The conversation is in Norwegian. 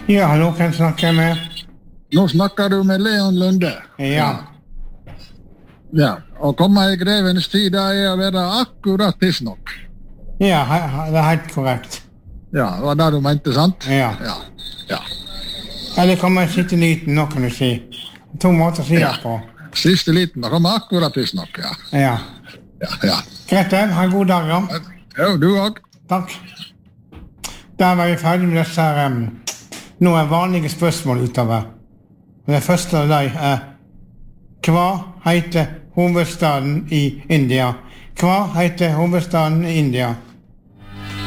Ja, hallo, hvem snakker jeg med? Nå snakker du med Leon Lunde. Ja. Ja, å komme i grevens tid, det er å være akkurat tidsnok. Ja, det er helt korrekt. Ja, det var det du mente, sant? Ja. Ja. Eller kommer sitte liten, nå kan du si. 2 måter å si det på. Siste liten, da kommer akkurat tidsnok, ja. Ja. Ja. Greit, ha en god dag, ja. Ja, du også. Takk. Da var vi ferdig med disse her, noen vanlige spørsmål utover. Det første av dem hva heter hovedstaden i India? Hva heter hovedstaden i India?